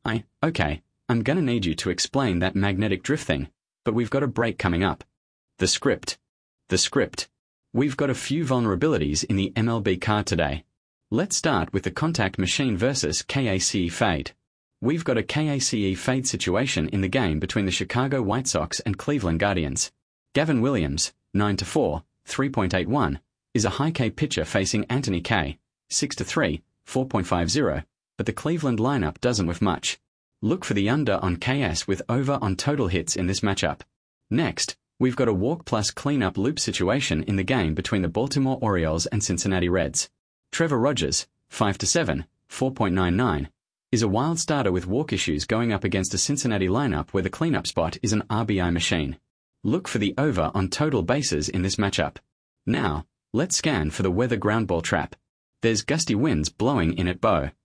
Okay, I'm gonna need you to explain that magnetic drift thing, but we've got a break coming up. The script. We've got a few vulnerabilities in the MLB card today. Let's start with the contact machine versus KACE fade. We've got a KACE fade situation in the game between the Chicago White Sox and Cleveland Guardians. Gavin Williams, 9-4, 3.81, is a high K pitcher facing Anthony Kay, 6-3, 4.50, but the Cleveland lineup doesn't with much. Look for the under on KS with over on total hits in this matchup. Next, we've got a walk plus cleanup loop situation in the game between the Baltimore Orioles and Cincinnati Reds. Trevor Rogers, 5-7, 4.99, is a wild starter with walk issues going up against a Cincinnati lineup where the cleanup spot is an RBI machine. Look for the over on total bases in this matchup. Now, let's scan for the weather ground ball trap. There's gusty winds blowing in at Bow,